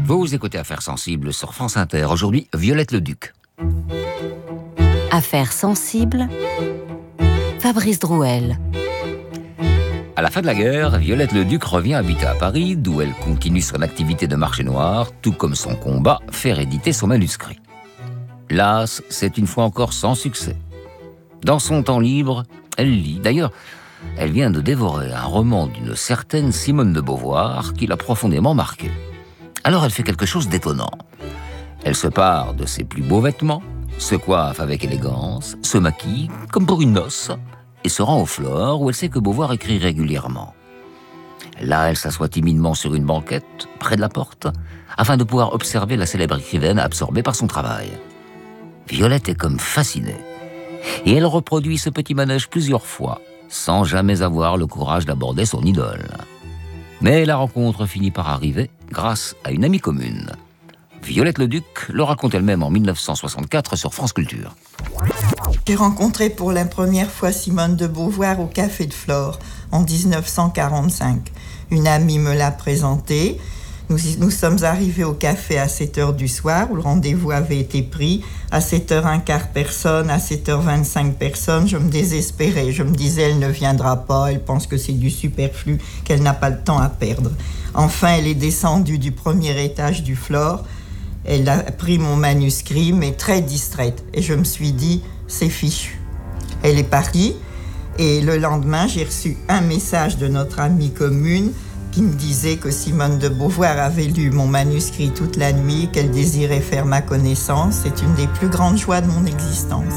Vous écoutez Affaires sensibles sur France Inter. Aujourd'hui, Violette Leduc. Affaires sensibles, Fabrice Drouel. À la fin de la guerre, Violette Leduc revient habiter à Paris, d'où elle continue son activité de marché noir, tout comme son combat, faire éditer son manuscrit. Las, c'est une fois encore sans succès. Dans son temps libre, elle lit. D'ailleurs, elle vient de dévorer un roman d'une certaine Simone de Beauvoir qui l'a profondément marquée. Alors elle fait quelque chose d'étonnant. Elle se pare de ses plus beaux vêtements, se coiffe avec élégance, se maquille comme pour une noce et se rend au Flore où elle sait que Beauvoir écrit régulièrement. Là, elle s'assoit timidement sur une banquette près de la porte afin de pouvoir observer la célèbre écrivaine absorbée par son travail. Violette est comme fascinée et elle reproduit ce petit manège plusieurs fois sans jamais avoir le courage d'aborder son idole. Mais la rencontre finit par arriver grâce à une amie commune. Violette Leduc le raconte elle-même en 1964 sur France Culture. J'ai rencontré pour la première fois Simone de Beauvoir au Café de Flore en 1945. Une amie me l'a présentée. Nous sommes arrivés au café à 7h du soir où le rendez-vous avait été pris. À 7h15 personne, à 7h25 personne. Je me désespérais. Je me disais, elle ne viendra pas. Elle pense que c'est du superflu, qu'elle n'a pas le temps à perdre. Enfin, elle est descendue du premier étage du Flore. Elle a pris mon manuscrit, mais très distraite. Et je me suis dit, c'est fichu. Elle est partie. Et le lendemain, j'ai reçu un message de notre amie commune qui me disait que Simone de Beauvoir avait lu mon manuscrit toute la nuit, qu'elle désirait faire ma connaissance. C'est une des plus grandes joies de mon existence.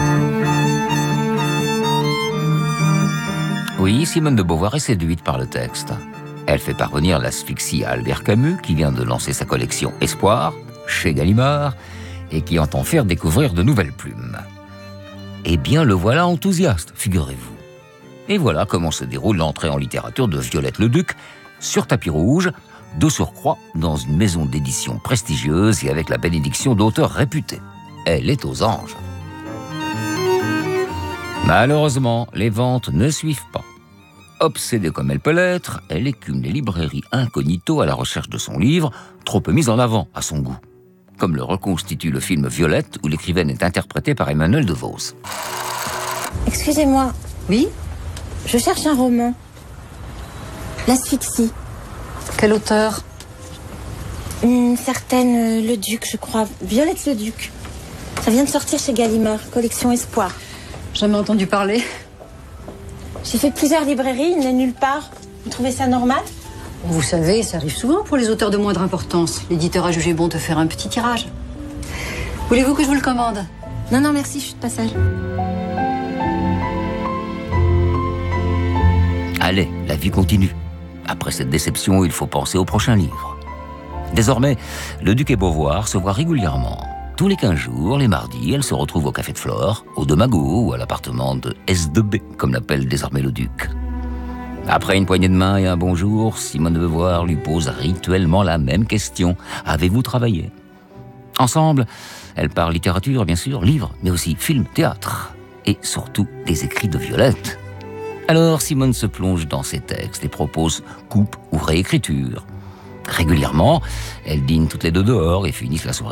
Oui, Simone de Beauvoir est séduite par le texte. Elle fait parvenir l'asphyxie à Albert Camus, qui vient de lancer sa collection Espoir, chez Gallimard, et qui entend faire découvrir de nouvelles plumes. Eh bien, le voilà enthousiaste, figurez-vous. Et voilà comment se déroule l'entrée en littérature de Violette Leduc, sur tapis rouge, de surcroît dans une maison d'édition prestigieuse et avec la bénédiction d'auteurs réputés. Elle est aux anges. Malheureusement, les ventes ne suivent pas. Obsédée comme elle peut l'être, elle écume les librairies incognito à la recherche de son livre, trop peu mis en avant à son goût. Comme le reconstitue le film Violette, où l'écrivaine est interprétée par Emmanuelle DeVos. Excusez-moi. Oui ? Je cherche un roman. L'asphyxie. Quel auteur ? Une certaine Leduc, je crois. Violette Leduc. Ça vient de sortir chez Gallimard, collection Espoir. Jamais entendu parler. J'ai fait plusieurs librairies, il n'est nulle part. Vous trouvez ça normal ? Vous savez, ça arrive souvent pour les auteurs de moindre importance. L'éditeur a jugé bon de faire un petit tirage. Voulez-vous que je vous le commande ? Non, merci, je suis de passage. Allez, la vie continue. Après cette déception, il faut penser au prochain livre. Désormais, Leduc et Beauvoir se voient régulièrement. Tous les 15 jours, les mardis, elles se retrouvent au Café de Flore, au De Magot ou à l'appartement de S2B, comme l'appelle désormais Leduc. Après une poignée de main et un bonjour, Simone de Beauvoir lui pose rituellement la même question. Avez-vous travaillé ? Ensemble, elles parlent littérature, bien sûr, livres, mais aussi films, théâtre, et surtout des écrits de Violette. Alors Simone se plonge dans ses textes et propose coupe ou réécriture. Régulièrement, elles dînent toutes les deux dehors et finissent la soirée